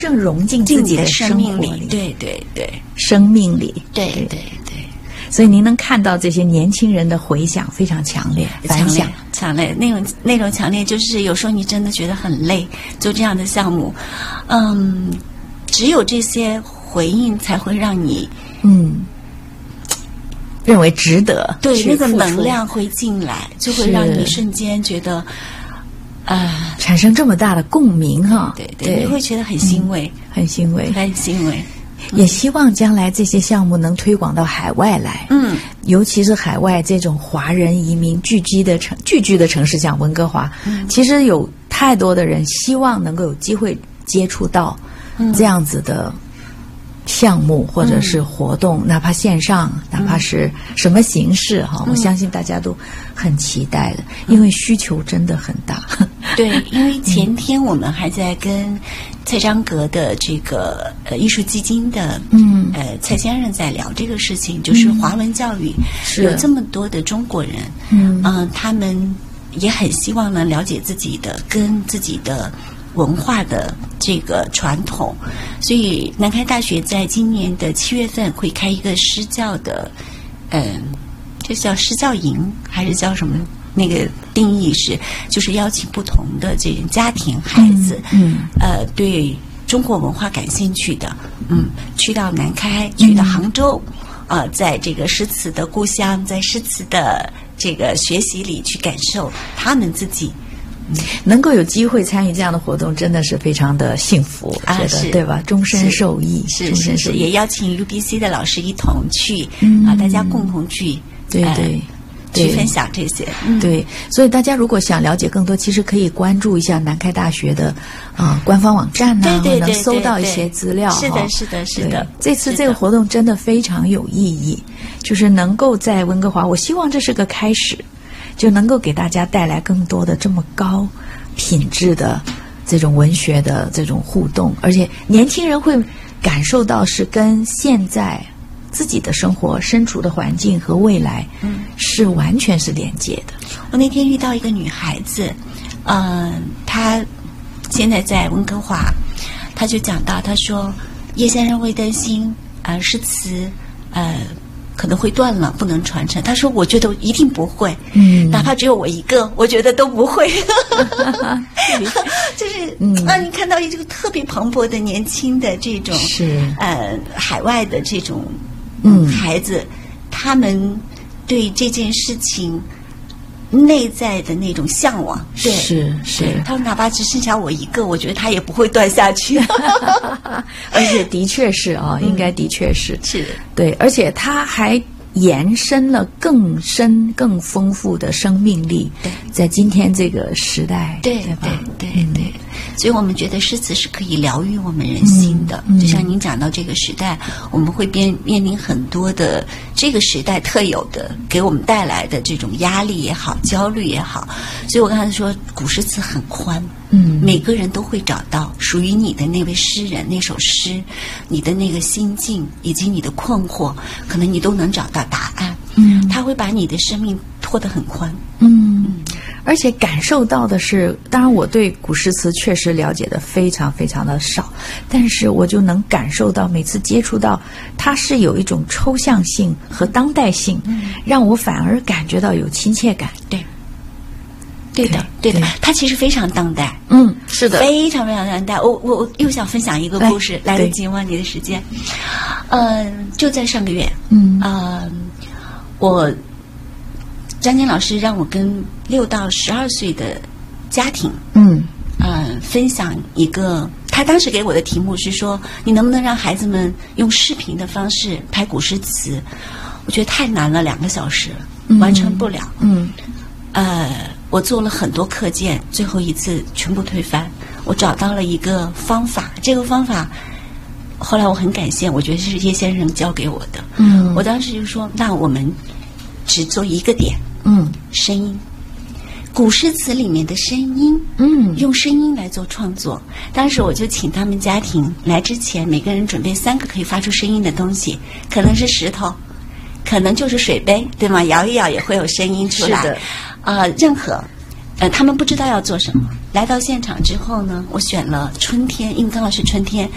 正融进自己的生命里， 对对对， 生命里， 对对对。 所以您能看到这些年轻人的回响非常强烈，反响强烈，那种强烈，就是有时候你真的觉得很累，做这样的项目，只有这些回应才会让你认为值得， 对，那个能量会进来，就会让你瞬间觉得产生这么大的共鸣哈， 对，你会觉得很欣慰， 很欣慰， 很欣慰。 也希望将来这些项目能推广到海外来，尤其是海外这种华人移民聚居的城市，像温哥华，其实有太多的人希望能够有机会接触到这样子的项目或者是活动，哪怕线上，哪怕是什么形式哈，我相信大家都很期待的，因为需求真的很大。 对，因为前天我们还在跟蔡章阁的这个艺术基金的蔡先生在聊这个事情，就是华文教育有这么多的中国人，他们也很希望能了解自己的跟自己的文化的这个传统，所以南开大学在今年的7月份会开一个诗教的，这叫诗教营还是叫什么？那个定义是，就是邀请不同的这种家庭孩子，对中国文化感兴趣的，去到南开，去到杭州，在这个诗词的故乡，在诗词的这个学习里去感受他们自己。 能够有机会参与这样的活动，真的是非常的幸福，觉得对吧？终身受益， 是，也邀请 UBC 的老师一同去，大家共同去，去分享这些， 对，所以大家如果想了解更多，其实可以关注一下南开大学的官方网站呐，能搜到一些资料。 是的。 这次这个活动真的非常有意义，就是能够在温哥华，我希望这是个开始，就能够给大家带来更多的这么高品质的这种文学的这种互动，而且年轻人会感受到是跟现在自己的生活身处的环境和未来是完全是连接的。 我那天遇到一个女孩子，她现在在温哥华，她就讲到，她说叶先生会担心诗词可能会断了，不能传承。她说我觉得一定不会，哪怕只有我一个，我觉得都不会。就是你看到这个特别蓬勃的年轻的这种海外的这种孩子，他们对这件事情内在的那种向往，对， 是， 他说哪怕只剩下我一个，我觉得他也不会断下去。 而且的确是应该的确是对，而且他还延伸了更深更丰富的生命力，在今天这个时代，对吧？ 对，所以我们觉得诗词是可以疗愈我们人心的。就像您讲到这个时代，我们会面临很多的这个时代特有的给我们带来的这种压力也好，焦虑也好。所以我刚才说古诗词很宽，每个人都会找到属于你的那位诗人那首诗，你的那个心境以及你的困惑，可能你都能找到答案。他会把你的生命拖得很宽。 而且感受到的是，当然我对古诗词确实了解的非常非常的少，但是我就能感受到，每次接触到它是有一种抽象性和当代性，让我反而感觉到有亲切感。对的， 它其实非常当代。 是的， 非常非常当代。我又想分享一个故事，来得及吗？你的时间？就在上个月，我张晶老师让我跟6到12岁的家庭，分享一个，他当时给我的题目是说，你能不能让孩子们用视频的方式拍古诗词？我觉得太难了，2个小时完成不了。我做了很多课件，最后一次全部推翻。我找到了一个方法，这个方法后来我很感谢，我觉得是叶先生教给我的。我当时就说，那我们只做一个点，声音，古诗词里面的声音，用声音来做创作。当时我就请他们家庭来之前，每个人准备3个可以发出声音的东西，可能是石头，可能就是水杯，对吗？摇一摇也会有声音出来。是的。任何他们不知道要做什么。来到现场之后呢，我选了春天，因为刚好是春天，